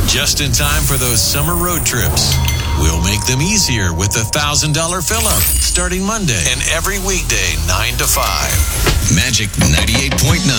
Just in time for those summer road trips. We'll make them easier with the $1,000 fill-up starting Monday and every weekday 9 to 5. Magic 98.9.